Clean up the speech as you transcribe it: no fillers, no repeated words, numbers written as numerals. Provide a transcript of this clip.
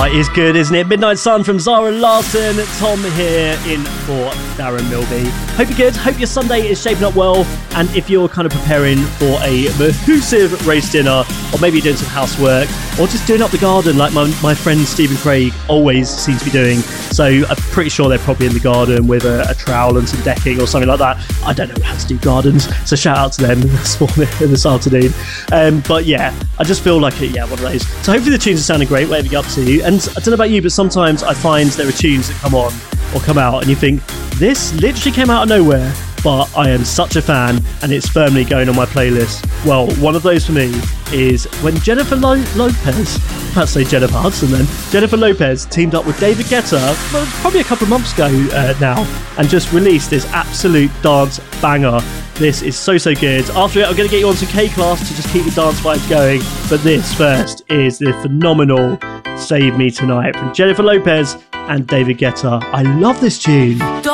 Is good, isn't it? Midnight Sun from Zara Larsson. Tom here in for Darren Milby. Hope you're good. Hope your Sunday is shaping up well. And if you're kind of preparing for a massive race dinner, or maybe you're doing some housework, or just doing up the garden like my friend Stephen Craig always seems to be doing. So I'm pretty sure they're probably in the garden with a trowel and some decking or something like that. I don't know how to do gardens, so shout out to them this afternoon. But yeah, I just feel like one of those. So hopefully the tunes are sounding great, whatever you're up to. And I don't know about you, but sometimes I find there are tunes that come on or come out and you think, this literally came out of nowhere, but I am such a fan and it's firmly going on my playlist. Well, one of those for me is when Jennifer Lopez, perhaps say Jennifer Hudson then, Jennifer Lopez teamed up with David Guetta, probably a couple of months ago now, and just released this absolute dance banger. This is so good. After it, I'm going to get you on some K-Class to just keep the dance vibes going. But this first is the phenomenal Save Me Tonight from Jennifer Lopez and David Guetta. I love this tune.